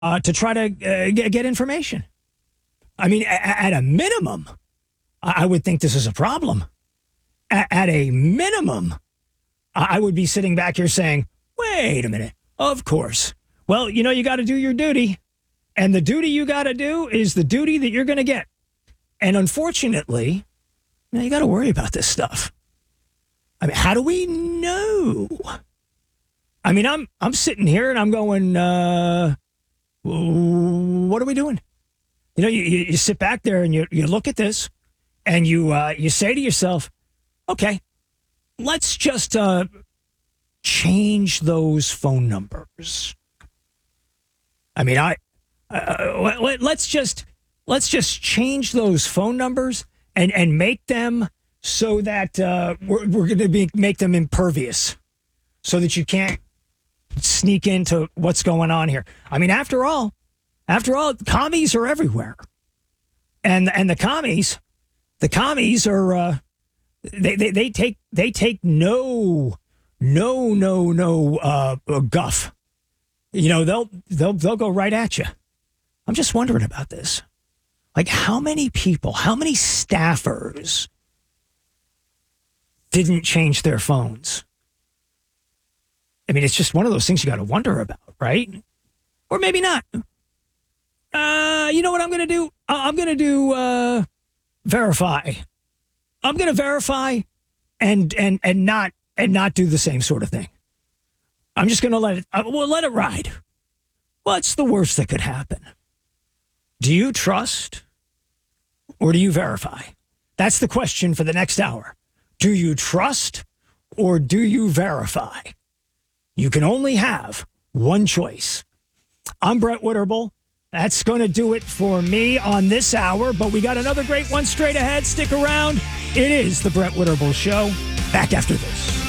to try to get information. I mean, at a minimum, I would think this is a problem. At a minimum, I would be sitting back here saying, wait a minute, of course. Well, you got to do your duty. And the duty you got to do is the duty that you're going to get. And unfortunately, you got to worry about this stuff. I mean, how do we know? I mean, I'm sitting here and I'm going, what are we doing? You sit back there and you look at this and you say to yourself, okay, let's just change those phone numbers. I mean, let's just change those phone numbers and make them so that we're going to make them impervious, so that you can't sneak into what's going on here. I mean, after all, commies are everywhere, and the commies are they take no guff. They'll go right at you. I'm just wondering about this. Like, how many people, how many staffers didn't change their phones? I mean, it's just one of those things you got to wonder about, right? Or maybe not. You know what I'm going to do? I'm going to do verify. I'm going to verify and not do the same sort of thing. I'm just going to let it ride. What's the worst that could happen? Do you trust or do you verify? That's the question for the next hour. Do you trust or do you verify? You can only have one choice. I'm Brett Witterbull. That's going to do it for me on this hour, but we got another great one straight ahead. Stick around. It is the Brett Witterbull Show. Back after this.